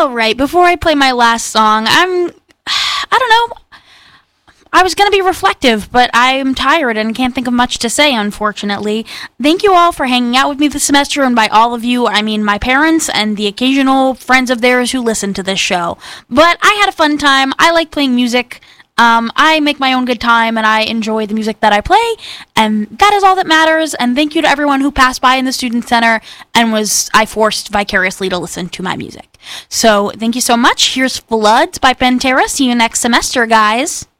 Alright, before I play my last song, I don't know. I was going to be reflective, but I'm tired and can't think of much to say, unfortunately. Thank you all for hanging out with me this semester, and by all of you, I mean my parents and the occasional friends of theirs who listen to this show. But I had a fun time. I like playing music. I make my own good time, and I enjoy the music that I play, and that is all that matters. And thank you to everyone who passed by in the Student Center and I forced vicariously to listen to my music. So, thank you so much. Here's Floods by Pantera. See you next semester, guys.